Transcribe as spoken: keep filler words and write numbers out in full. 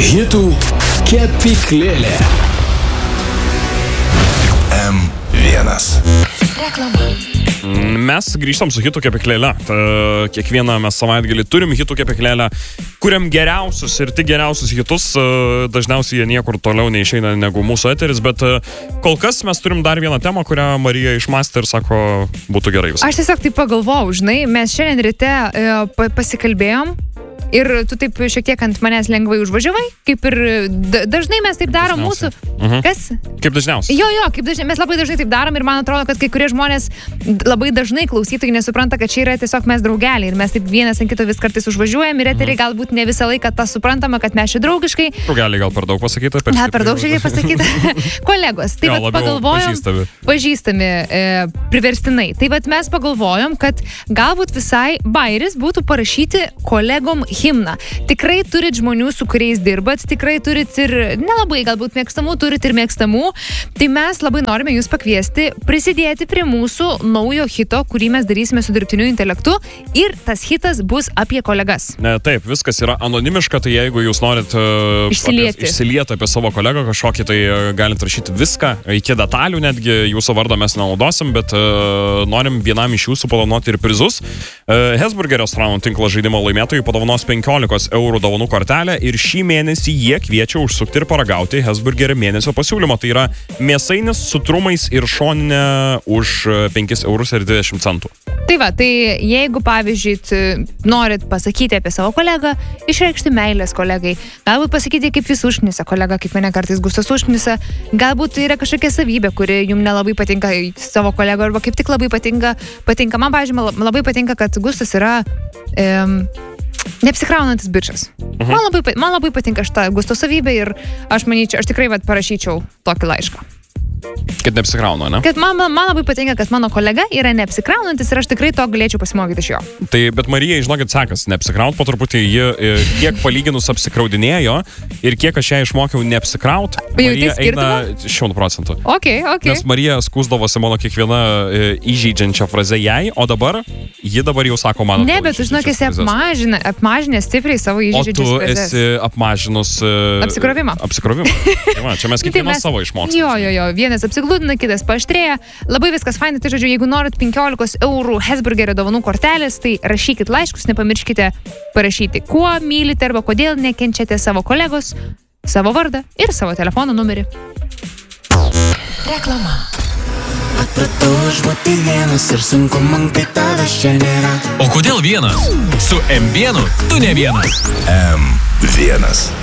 Hitų kepyklėlė. M vienas. Reklama. Mes grįžtam su hitų kepyklėle. Kiekvieną mes savaitgalį turim hitų kepyklėlę, kuriam geriausius ir tik geriausius hitus. Dažniausiai jie niekur toliau neišeina negu mūsų eteris, bet kol kas mes turim dar vieną temą, kurią Marija išmąstė ir sako, būtų gerai visą. Aš tiesiog taip pagalvojau, žinai, mes šiandien ryte e, pasikalbėjom. Ir tu taip šiek tiek ant manęs lengvai užvažiavai, kaip ir dažnai mes taip darom mūsų... Mhm. Kas? Kaip dažniausiai. Jo, jo, kaip dažnai, mes labai dažnai taip darom ir man atrodo, kad kai kurie žmonės labai dažnai klausytojai nesupranta, kad čia yra tiesiog mes draugeliai ir mes taip vienas ant kito vis kartais užvažiuojam ir eteriai mhm. galbūt ne visą laiką tą suprantama, kad mes čia draugiškai. Draugeliai gal per daug pasakyta? Per, ne, per daug šiek tiek pasakyta. Kolegos, tai vat pagalvojom, pažįstami, pažįstami e, priverstinai. Tai vat mes pagalvojom, kad galbūt visai bairis būtų parašyti kolegom himną. Tikrai turit žmonių, su kuriais dirbat, tikrai turit ir nelabai galbūt mėgstamų, turit ir mėgstamų. Tai mes labai norime jūs pakviesti prisidėti prie mūsų naujo hito, kurį mes darysime su dirbtiniu intelektu ir tas hitas bus apie kolegas. Ne, taip, viskas yra anonimiška, tai jeigu jūs norit uh, išsilieti. Apie, išsilieti apie savo kolegą kažkokį, tai uh, galite rašyti viską, iki detalių netgi, jūsų vardą mes nenaudosim, bet uh, norim vienam iš jūsų padovanoti ir prizus. Uh, Hesburgerio restoranų tinklo žaidimo laimėtojai padovanos penkiolikos eurų dovanų kortelę ir šį mėnesį jie kviečia užsukti ir paragauti Hesburgerio mėnesio pasiūlymą. Tai yra mėsainis su trumais ir šoninė už penkis eurus ir dvidešimt centų. Tai va, tai jeigu, pavyzdžiui, norit pasakyti apie savo kolegą, išreikšti meilės kolegai, galbūt pasakyti, kaip jis užknisa kolega, kaip mane kartais Gustas užknisa, galbūt tai yra kažkokia savybė, kuri jums nelabai patinka savo kolego, arba kaip tik labai patinka, patinka. Man, pavyzdžiui, labai patinka, kad Gustas yra um, neapsikraunantis bičas. Mhm. Man labai, man labai patinka šitą Gusto savybę ir aš manyčiau, aš tikrai vat, parašyčiau tokį laišką. Kad neapsikrauna, ne? Kad man, man labai patinka, kad mano kolega yra neapsikraunantis ir aš tikrai to galėčiau pasimokyti iš jo. Tai, bet Marijai, žinokit, sekas neapsikraut po truputį, ji kiek palyginus apsikraudinėjo ir kiek aš ją išmokiau neapsikraut, Marija eina šimtu procentų. Okay, okay. Nes Marija skūsdavosi mano kiekviena įžeidžiančią frazę jai, o dabar, ji dabar jau sako man. Ne, bet tu žinok, esi apmažinę, apmažinę stipriai savo įžeidžiančias frazes. O tu esi apmažinus apsikrovimą. Apsikrovimą. Tai čia mes kiekvienas mes... savo išmokstame. Jo, jo, jo, vienas apsiglūdina, kitas paaštrėja. Labai viskas fainai, tai žodžiu, jeigu norit penkiolikos eurų Hesburgerio dovanų kortelės, tai rašykit laiškus, nepamirškite parašyti, kuo mylite arba kodėl nekenčiate savo kolegos, savo vardą ir savo telefono numerį. Reklama. Atpratau aš būti vienas ir sunku man, kai tavęs čia nėra. O kodėl vienas? Su M vienu tu ne vienas. M vienas.